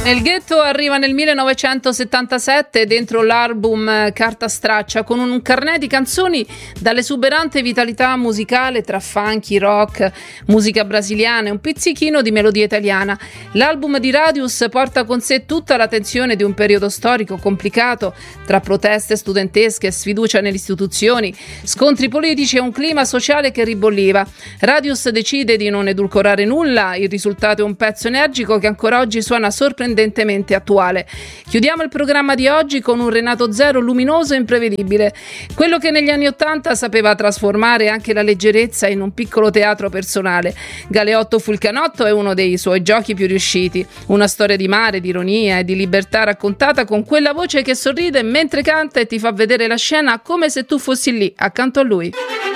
Nel ghetto arriva nel 1977 dentro l'album Carta Straccia con un carnet di canzoni dall'esuberante vitalità musicale tra funky, rock, musica brasiliana e un pizzichino di melodia italiana. L'album di Radius porta con sé tutta la tensione di un periodo storico complicato tra proteste studentesche, sfiducia nelle istituzioni, scontri politici e un clima sociale che ribolliva. Radius decide di non edulcorare nulla, il risultato è un pezzo energico che ancora oggi suona sorprendentemente attuale. Chiudiamo il programma di oggi con un Renato Zero luminoso e imprevedibile, quello che negli anni '80 sapeva trasformare anche la leggerezza in un piccolo teatro personale. Galeotto fu il canotto è uno dei suoi giochi più riusciti, una storia di mare, di ironia e di libertà raccontata con quella voce che sorride mentre canta e ti fa vedere la scena come se tu fossi lì accanto a lui.